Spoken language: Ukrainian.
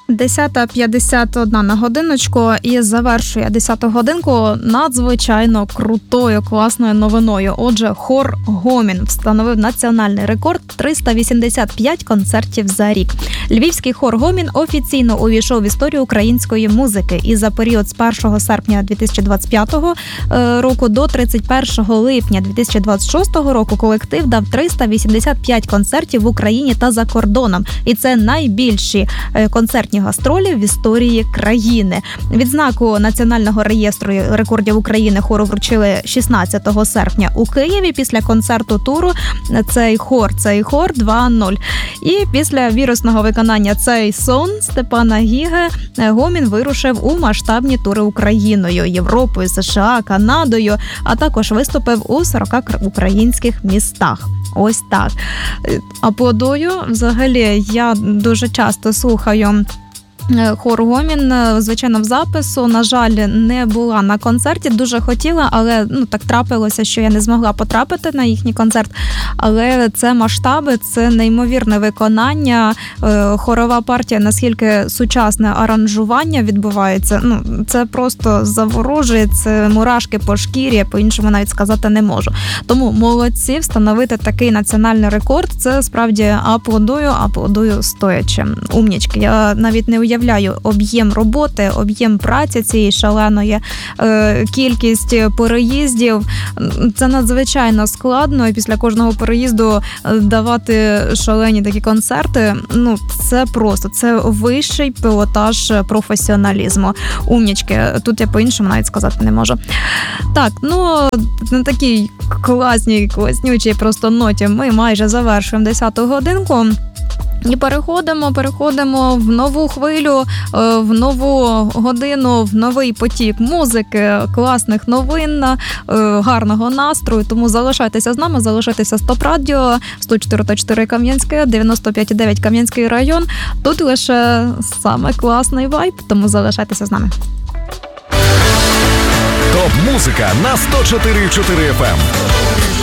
10:51 на годиночку, і завершує 10-ту годинку надзвичайно крутою, класною новиною. Отже, хор «Гомін» встановив національний рекорд – 385 концертів за рік. Львівський хор «Гомін» офіційно увійшов в історію української музики. І за період з 1 серпня 2025 року до 31 липня 2026 року колектив дав 385 концертів в Україні та за кордоном. І це найбільші концертні гастролі в історії країни. Відзнаку Національного реєстру рекордів України хору вручили 16 серпня у Києві після концерту туру «Цей хор 2.0». І після вірусного виконання «Цей сон» Степана Гіги Гомін вирушив у масштабні тури Україною, Європою, США, Канадою, а також виступив у 40 українських містах. Ось так. Аплодую. Взагалі, я дуже часто слухаю хор «Гомін», звичайно, в запису. На жаль, не була на концерті, дуже хотіла, але так трапилося, що я не змогла потрапити на їхній концерт. Але це масштаби, це неймовірне виконання, хорова партія, наскільки сучасне аранжування відбувається, це просто заворожує, це мурашки по шкірі, по-іншому навіть сказати не можу. Тому молодці, встановити такий національний рекорд, це справді аплодую стоячи. Умнічки, я навіть не уявляю об'єм роботи, об'єм праці цієї шаленої, кількість переїздів. Це надзвичайно складно, і після кожного переїзду давати шалені такі концерти, це вищий пілотаж професіоналізму. Умнічки, тут я по-іншому навіть сказати не можу. Так, на такій класнючій просто ноті ми майже завершуємо 10-ту годинку. І переходимо в нову хвилю, в нову годину, в новий потік музики, класних новин, гарного настрою. Тому залишайтеся з нами, залишайтеся з ТОП Радіо, 104.4 Кам'янське, 95.9 Кам'янський район. Тут лише саме класний вайб, тому залишайтеся з нами. ТОП-музика на 104.4 FM.